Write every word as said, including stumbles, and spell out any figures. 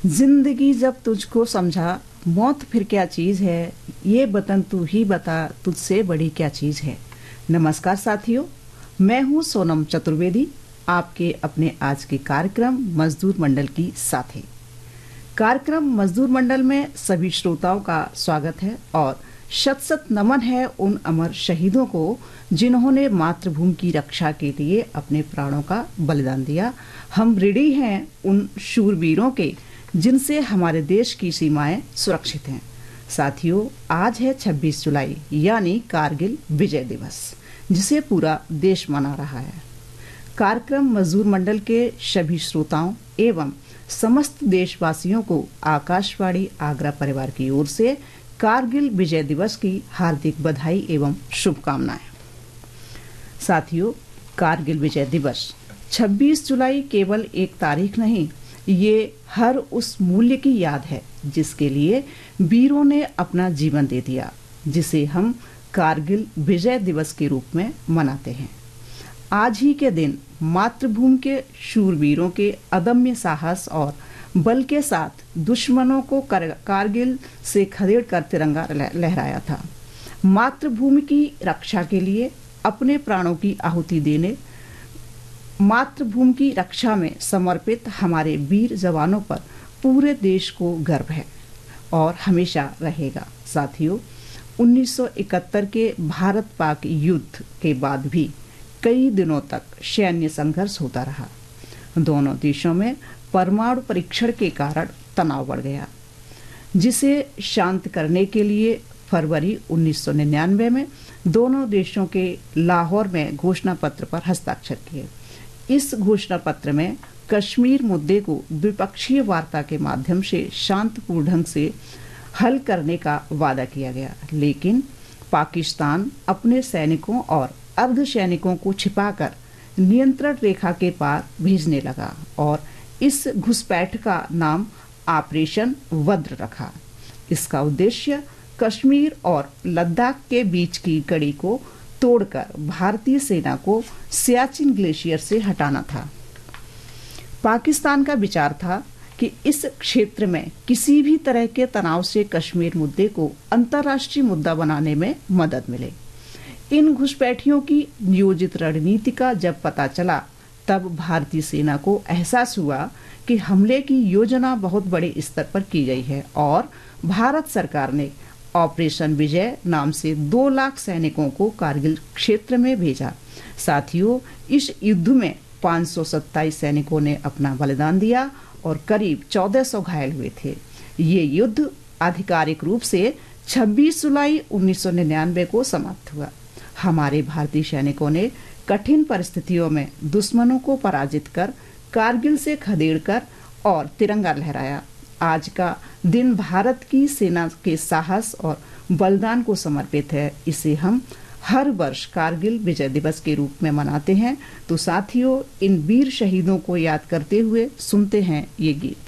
जिंदगी जब तुझको समझा, मौत फिर क्या चीज है, ये वतन तू ही बता, तुझसे बड़ी क्या चीज है। नमस्कार साथियों, मैं हूँ सोनम चतुर्वेदी, आपके अपने आज के कार्यक्रम मजदूर मंडल की साथी। कार्यक्रम मजदूर मंडल में सभी श्रोताओं का स्वागत है और शत शत नमन है उन अमर शहीदों को जिन्होंने मातृभूमि की रक्षा के लिए अपने प्राणों का बलिदान दिया। हम ऋणी हैं उन शूरवीरों के जिनसे हमारे देश की सीमाएं सुरक्षित हैं। साथियों, आज है छब्बीस जुलाई यानी कारगिल विजय दिवस, जिसे पूरा देश मना रहा है। कार्यक्रम मजदूर मंडल के सभी श्रोताओं एवं समस्त देशवासियों को आकाशवाणी आगरा परिवार की ओर से कारगिल विजय दिवस की हार्दिक बधाई एवं शुभकामनाएं। साथियों, कारगिल विजय दिवस छब्बीस जुलाई केवल एक तारीख नहीं, ये हर उस मूल्य की याद है जिसके लिए वीरों ने अपना जीवन दे दिया, जिसे हम कारगिल विजय दिवस के रूप में मनाते हैं। आज ही के दिन मातृभूमि के शूरवीरों के अदम्य साहस और बल के साथ दुश्मनों को कारगिल से खदेड़ कर तिरंगा लहराया था। मातृभूमि की रक्षा के लिए अपने प्राणों की आहुति देने, मातृभूमि की रक्षा में समर्पित हमारे वीर जवानों पर पूरे देश को गर्व है और हमेशा रहेगा। साथियों, उन्नीस सौ इकहत्तर के भारत पाक युद्ध के बाद भी कई दिनों तक सैन्य संघर्ष होता रहा। दोनों देशों में परमाणु परीक्षण के कारण तनाव बढ़ गया, जिसे शांत करने के लिए फरवरी उन्नीस सौ निन्यानवे में दोनों देशों के लाहौर में घोषणा पत्र पर हस्ताक्षर किए। इस घोषणा पत्र में कश्मीर मुद्दे को द्विपक्षीय वार्ता के माध्यम से शांतिपूर्ण ढंग से हल करने का वादा किया गया, लेकिन पाकिस्तान अपने सैनिकों और अर्धसैनिकों को छिपाकर नियंत्रण रेखा के पार भेजने लगा और इस घुसपैठ का नाम ऑपरेशन वज्र रखा। इसका उद्देश्य कश्मीर और लद्दाख के बीच की कड़ी को तोड़कर भारतीय सेना को सियाचिन ग्लेशियर से हटाना था। पाकिस्तान का विचार था कि इस क्षेत्र में किसी भी तरह के तनाव से कश्मीर मुद्दे को अंतर्राष्ट्रीय मुद्दा बनाने में मदद मिले। इन घुसपैठियों की नियोजित रणनीति का जब पता चला, तब भारतीय सेना को एहसास हुआ कि हमले की योजना बहुत बड़े स्तर पर की गई है और भारत सरकार ने ऑपरेशन विजय नाम से दो लाख सैनिकों को कारगिल क्षेत्र में भेजा। साथियों, इस युद्ध में पाँच सौ सत्ताईस सैनिकों ने अपना बलिदान दिया और करीब चौदह सौ घायल हुए थे। ये युद्ध आधिकारिक रूप से छब्बीस जुलाई उन्नीस सौ निन्यानवे को समाप्त हुआ। हमारे भारतीय सैनिकों ने कठिन परिस्थितियों में दुश्मनों को पराजित कर कारगिल से खदेड़कर और तिरंगा लहराया। आज का दिन भारत की सेना के साहस और बलिदान को समर्पित है। इसे हम हर वर्ष कारगिल विजय दिवस के रूप में मनाते हैं। तो साथियों, इन वीर शहीदों को याद करते हुए सुनते हैं ये गीत।